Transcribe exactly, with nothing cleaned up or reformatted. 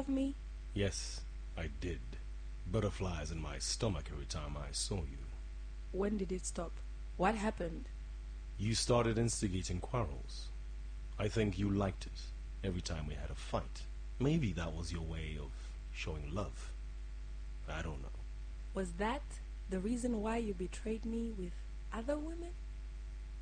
love me? Yes, I did. Butterflies in my stomach every time I saw you. When did it stop? What happened? You started instigating quarrels. I think you liked it every time we had a fight. Maybe that was your way of showing love. I don't know. Was that the reason why you betrayed me with other women?